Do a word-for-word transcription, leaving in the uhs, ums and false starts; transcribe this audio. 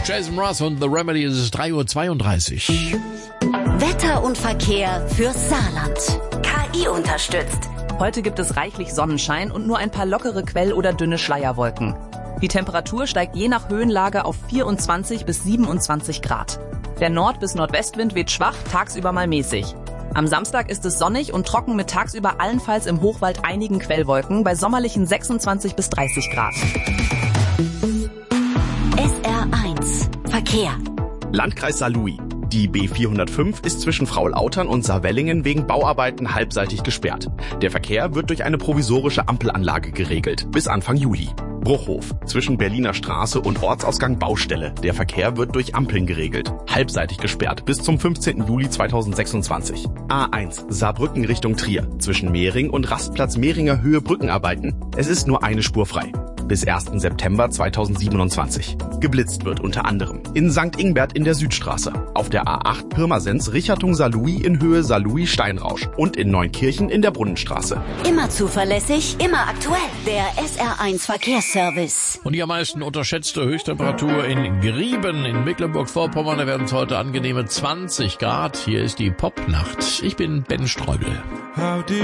Jason Mraz und The Remedy, es ist drei Uhr zweiunddreißig. Wetter und Verkehr fürs Saarland. K I unterstützt. Heute gibt es reichlich Sonnenschein und nur ein paar lockere Quell- oder dünne Schleierwolken. Die Temperatur steigt je nach Höhenlage auf vierundzwanzig bis siebenundzwanzig Grad. Der Nord- bis Nordwestwind weht schwach, tagsüber mal mäßig. Am Samstag ist es sonnig und trocken mit tagsüber allenfalls im Hochwald einigen Quellwolken bei sommerlichen sechsundzwanzig bis dreißig Grad. S R eins Verkehr. Landkreis Saarlouis. Die B vierhundertfünf ist zwischen Fraulautern und Saarwellingen wegen Bauarbeiten halbseitig gesperrt. Der Verkehr wird durch eine provisorische Ampelanlage geregelt, bis Anfang Juli. Bruchhof, zwischen Berliner Straße und Ortsausgang Baustelle. Der Verkehr wird durch Ampeln geregelt, halbseitig gesperrt, bis zum fünfzehnten Juli zweitausendsechsundzwanzig. A eins, Saarbrücken Richtung Trier, zwischen Mehring und Rastplatz Mehringer Höhe Brückenarbeiten. Es ist nur eine Spur frei. Bis ersten September zweitausendsiebenundzwanzig. Geblitzt wird unter anderem in Sankt Ingbert in der Südstraße, auf der A acht Pirmasens Richtung Saarlouis in Höhe Saarlouis-Steinrausch und in Neunkirchen in der Brunnenstraße. Immer zuverlässig, immer aktuell. Der S R eins Verkehrsservice. Und die am meisten unterschätzte Höchsttemperatur in Grieben in Mecklenburg-Vorpommern. Da werden es heute angenehme zwanzig Grad. Hier ist die Popnacht. Ich bin Ben Streubel.